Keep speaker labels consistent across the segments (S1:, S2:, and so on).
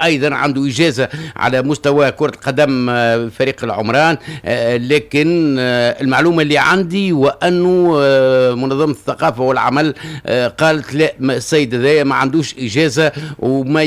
S1: وايضا عنده اجازه على مستوى كره القدم فريق العمران. لكن المعلومه اللي عندي وانه منظمه الثقافه والعمل قالت لا، السيد هذايا ما عندوش اجازه وما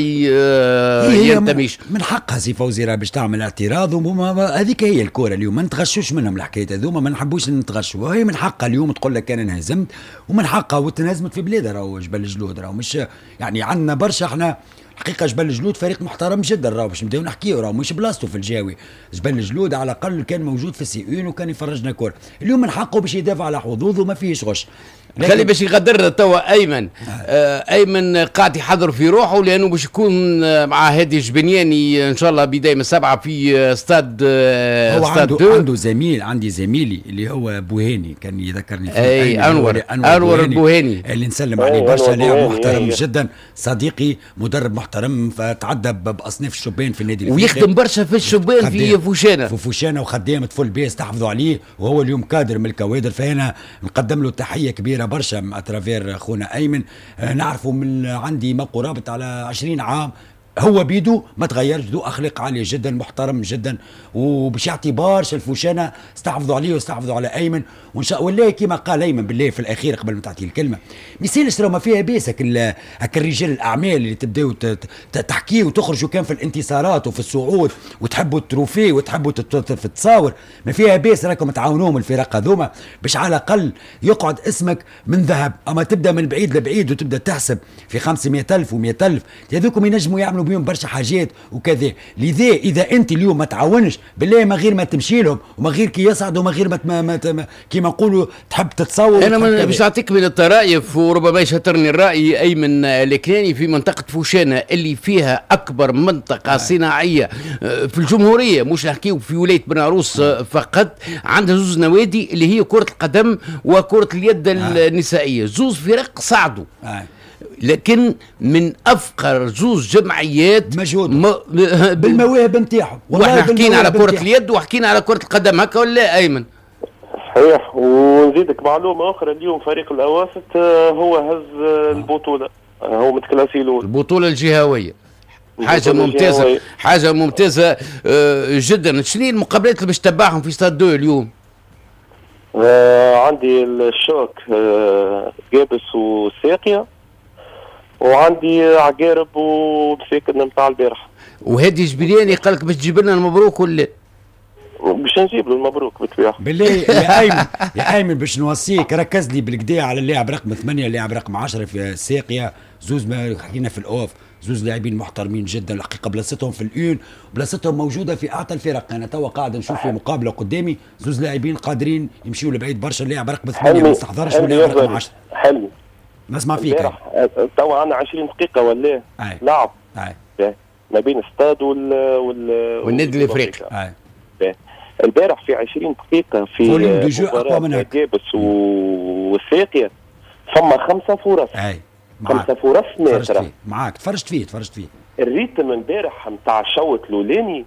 S1: ينتميش.
S2: من حقها سي فوزي راه باش تعمل اعتراض، هذيك هي الكوره اليوم، ما نتغشوش منهم الحكايه هذوما، ما نحبوش نتغشوا. وهي من حقها اليوم تقول لك انا انهزمت، ومن حقها وتنهزمت في بلادها. راهو جبل الجلود راهو مش يعني عندنا برشا احنا حقيقه. جبل الجلود فريق محترم جدا، راهو باش نبداو نحكيو، راهو مش بلاصتو في الجاوي. جبل الجلود على الاقل كان موجود في السي اون وكان يفرجنا كوره. اليوم من حقه باش يدافع على حظوظه، ما فيهش غش.
S1: خلي باش يغدر توا ايمن. ايمن قاعد يحضر في روحه لانه باش يكون مع هادي الجبنياني ان شاء الله بدايه من 7 في استاد.
S2: هو عنده زميل، عندي زميلي اللي هو بوهاني كان يذكرني فيه.
S1: اي انور البوهاني
S2: اللي نسلم عليه برشا، لاعب محترم جدا، صديقي، مدرب محترم، فتعدى باصناف الشبان في النادي
S1: ويخدم برشا في الشبان في
S2: فوشانه وخدام طفل بيس تحفظوا عليه، وهو اليوم كادر من الكوادر. فانا نقدم له تحيه كبيره برشا اترافير خونا ايمن. نعرفه من عندي ما قرابه على 20 عام. هو بيدو ما تغيرش، ذو اخلاق عاليه جدا، محترم جدا، وباش يعطي برشا الفوشانه. استحفظوا عليه واستحفظوا على ايمن، وان شاء والله كما قال ايمن بالله في الاخير قبل ما تعطي الكلمه، ما يصيرش ما فيها بيس هك الرجال الاعمال اللي تبداو تحكي وتخرجوا كان في الانتصارات وفي الصعود وتحبوا التروفي وتحبوا تتصاور. ما فيها بيس، راكم تعاونوهم الفرق هذوما باش على الاقل يقعد اسمك من ذهب. اما تبدا من بعيد لبعيد وتبدا تحسب في 500,000 و100,000، هذوكم ينجموا يعملوا بيهم برشا حاجات وكذا. لذا اذا انت اليوم ما تعاونش بالله، ما غير ما تمشي لهم، وما غير كي يصعدوا، وما غير ما كيما نقولوا تحب تتصور.
S1: انا باش نعطيك من الطرائف، وربما يشترني الراي ايمن الكناني، في منطقه فوشانه اللي فيها اكبر منطقه صناعيه في الجمهوريه، مش نحكيو في ولايه بن عروس فقط. عندها زوز نوادي اللي هي كره القدم وكره اليد النسائيه، زوز فرق صعدوا. لكن من افقر زوز جمعيات
S2: مجهود بالمواهب نتاعهم.
S1: واحنا حكينا على كره اليد وحكينا على كره القدم، هكا ولا ايمن؟
S3: صحيح. ونزيدك معلومه اخرى، اليوم فريق الاواسط هو هز البطوله، هو متكلاسي الاول،
S1: البطوله الجهويه. حاجه ممتازه، حاجه ممتازه جدا. شنو المقابلات اللي باش تتبعهم في استاد 2 اليوم؟
S3: عندي الشوك جابس وساقيه، وعندي عقارب ومساكن نتاع البارح.
S1: وهادي جبلياني قال لك باش تجيب لنا المبروك ولا؟
S3: باش نجيب له المبروك بالطبيعه.
S2: بالله يا ايمن، يا ايمن باش نوصيك ركز لي بالكدا على اللاعب رقم 8، اللاعب رقم 10 في ساقيه. زوز ما حكينا في الاوف، زوز لاعبين محترمين جدا الحقيقه، بلاصتهم في الاون، بلاصتهم موجوده في اعتى الفرق. انا توا قاعد نشوف في مقابله قدامي، زوز لاعبين قادرين يمشيوا لبعيد برشا. اللاعب رقم 8 ما استحضرش، واللاعب رقم 10
S3: حلمي.
S2: نسمع فيك.
S3: توا عندنا 20 دقيقه ولا لعب ما بين استاد
S1: والنادي الافريقي.
S3: البارح في 20 دقيقه في مباراه جابس والساقيه ثم 5 فرص. 5 فرص ناترة.
S2: معاك تفرجت فيه
S3: الريتم امبارح نتاع الشوط الاولاني.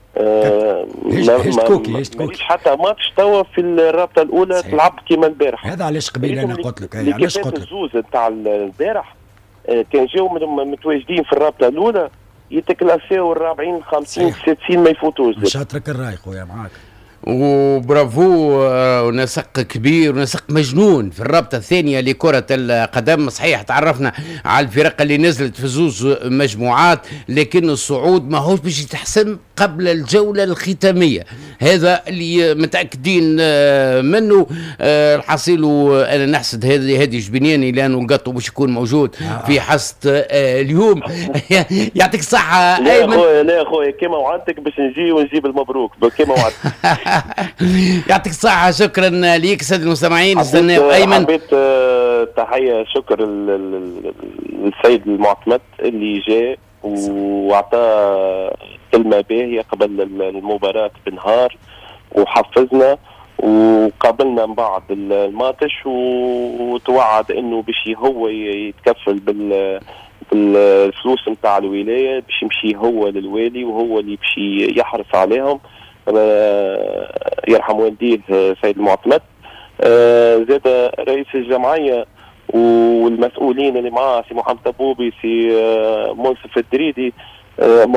S2: مش
S3: حتى ماتش توا في الرابطه الاولى تلعب كيما البارح.
S2: هذا علاش قبيل انا قلت لك، علاش قلت لك
S3: الزوز نتاع البارح كان جاو متواجدين في الرابطه الاولى يتكلاسيو الرابعين 50 60 ما يفوتوش.
S2: مش هترك الراي خويا معاك.
S1: وبرافو، ونسق كبير ونسق مجنون في الرابطة الثانية لكرة القدم. صحيح تعرفنا على الفرق اللي نزلت في زوز مجموعات، لكن الصعود ما هوش باش يتحسم قبل الجولة الختامية، هذا اللي متأكدين منه. الحصيل أنا نحسد هذه جبنياني لأنه القطو باش يكون موجود في حصة اليوم. يعطيك الصحة أيمن.
S3: لا خويا كما وعدتك باش نجي ونجيب المبروك كما وعدتك.
S1: يعطيك الصحة، شكرا ليك سيد المستمعين. استناو أيمن.
S3: حبيت تحية شكر للسيد المعتمد اللي جاء وعطى كلمة باهية قبل المباراة بنهار وحفزنا، وقابلنا من بعد الماتش وتوعد انه باش هو يتكفل بالفلوس نتاع الولاية، باش يمشي هو للوالي وهو اللي باش يحرص عليهم. يرحم والديه سيد المعتمد. زاد رئيس الجمعية والمسؤولين اللي معاه سي محمد طبوبي، سي منصف الدريدي،